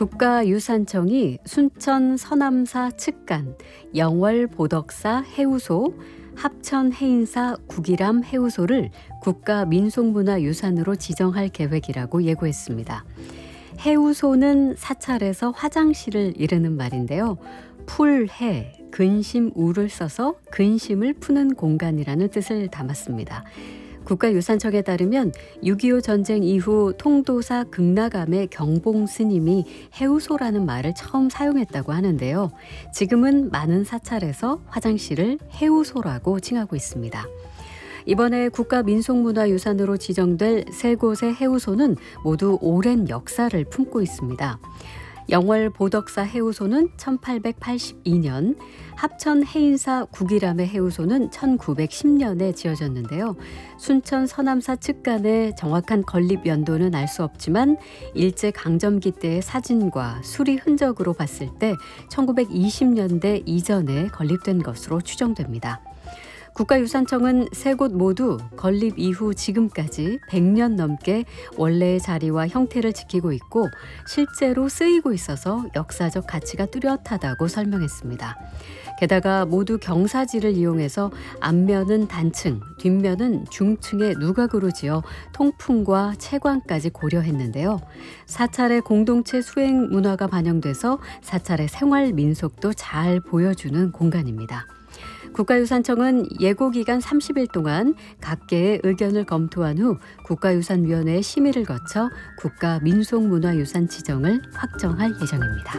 국가유산청이 순천 서남사 측간, 영월 보덕사 해우소, 합천 해인사 국이람 해우소를 국가민속문화유산으로 지정할 계획이라고 예고했습니다. 해우소는 사찰에서 화장실을 이르는 말인데요. 풀해, 근심우를 써서 근심을 푸는 공간이라는 뜻을 담았습니다. 국가유산청에 따르면 6.25 전쟁 이후 통도사 극락암의 경봉 스님이 해우소라는 말을 처음 사용했다고 하는데요. 지금은 많은 사찰에서 화장실을 해우소라고 칭하고 있습니다. 이번에 국가민속문화유산으로 지정될 세 곳의 해우소는 모두 오랜 역사를 품고 있습니다. 영월 보덕사 해우소는 1882년, 합천 해인사 국이람의 해우소는 1910년에 지어졌는데요. 순천 서남사 측간의 정확한 건립 연도는 알 수 없지만 일제강점기 때의 사진과 수리 흔적으로 봤을 때 1920년대 이전에 건립된 것으로 추정됩니다. 국가유산청은 세 곳 모두 건립 이후 지금까지 100년 넘게 원래의 자리와 형태를 지키고 있고 실제로 쓰이고 있어서 역사적 가치가 뚜렷하다고 설명했습니다. 게다가 모두 경사지를 이용해서 앞면은 단층, 뒷면은 중층의 누각으로 지어 통풍과 채광까지 고려했는데요. 사찰의 공동체 수행 문화가 반영돼서 사찰의 생활 민속도 잘 보여주는 공간입니다. 국가유산청은 예고기간 30일 동안 각계의 의견을 검토한 후 국가유산위원회의 심의를 거쳐 국가민속문화유산 지정을 확정할 예정입니다.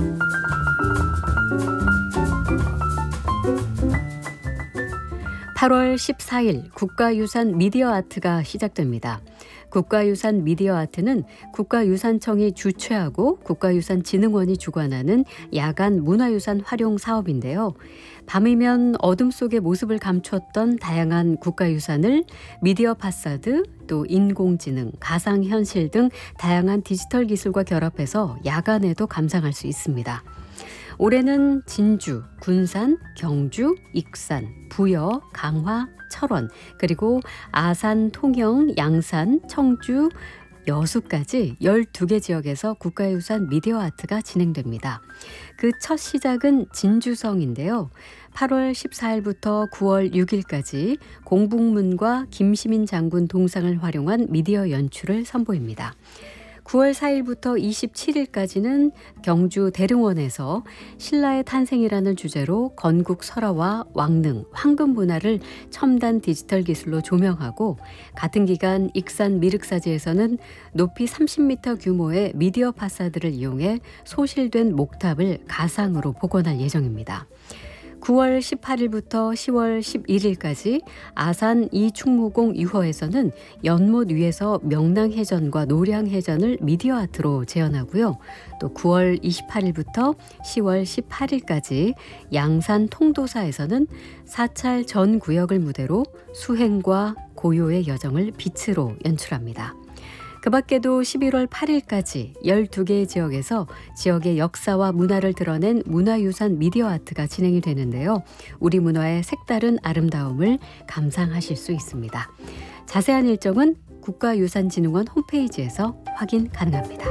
(8월 14일) 국가유산 미디어아트가 시작됩니다. 국가유산 미디어아트는 국가유산청이 주최하고 국가유산진흥원이 주관하는 야간 문화유산 활용 사업인데요. 밤이면 어둠 속의 모습을 감췄던 다양한 국가유산을 미디어 파사드, 또 인공지능, 가상현실 등 다양한 디지털 기술과 결합해서 야간에도 감상할 수 있습니다. 올해는 진주, 군산, 경주, 익산, 부여, 강화, 철원, 그리고 아산, 통영, 양산, 청주, 여수까지 12개 지역에서 국가유산 미디어아트가 진행됩니다. 그 첫 시작은 진주성인데요. 8월 14일부터 9월 6일까지 공북문과 김시민 장군 동상을 활용한 미디어 연출을 선보입니다. 9월 4일부터 27일까지는 경주 대릉원에서 신라의 탄생이라는 주제로 건국 설화와 왕릉, 황금 문화를 첨단 디지털 기술로 조명하고 같은 기간 익산 미륵사지에서는 높이 30m 규모의 미디어 파사드를 이용해 소실된 목탑을 가상으로 복원할 예정입니다. 9월 18일부터 10월 11일까지 아산 이충무공 유허에서는 연못 위에서 명랑해전과 노량해전을 미디어 아트로 재현하고요. 또 9월 28일부터 10월 18일까지 양산 통도사에서는 사찰 전 구역을 무대로 수행과 고요의 여정을 빛으로 연출합니다. 그 밖에도 11월 8일까지 12개의 지역에서 지역의 역사와 문화를 드러낸 문화유산 미디어 아트가 진행이 되는데요. 우리 문화의 색다른 아름다움을 감상하실 수 있습니다. 자세한 일정은 국가유산진흥원 홈페이지에서 확인 가능합니다.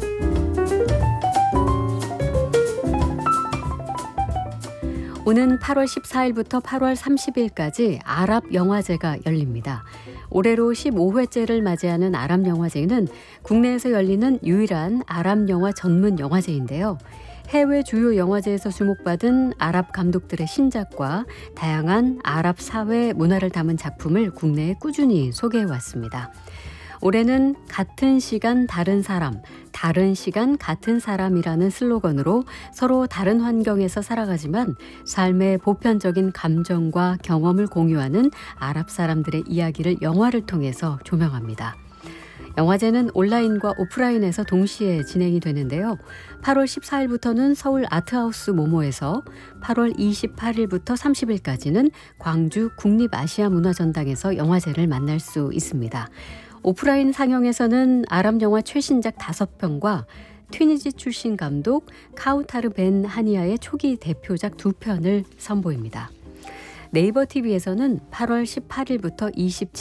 오는 8월 14일부터 8월 30일까지 아랍영화제가 열립니다. 올해로 15회째를 맞이하는 아랍영화제는 국내에서 열리는 유일한 아랍영화 전문 영화제인데요. 해외 주요 영화제에서 주목받은 아랍 감독들의 신작과 다양한 아랍 사회 문화를 담은 작품을 국내에 꾸준히 소개해왔습니다. 올해는 같은 시간 다른 사람, 다른 시간 같은 사람이라는 슬로건으로 서로 다른 환경에서 살아가지만 삶의 보편적인 감정과 경험을 공유하는 아랍 사람들의 이야기를 영화를 통해서 조명합니다. 영화제는 온라인과 오프라인에서 동시에 진행이 되는데요. 8월 14일부터는 서울 아트하우스 모모에서 8월 28일부터 30일까지는 광주 국립아시아문화전당에서 영화제를 만날 수 있습니다. 오프라인 상영에서는 아랍 영화 최신작 5편과 튀니지 출신 감독 카우타르 벤 하니아의 초기 대표작 2편을 선보입니다. 네이버 TV에서는 8월 18일부터 27일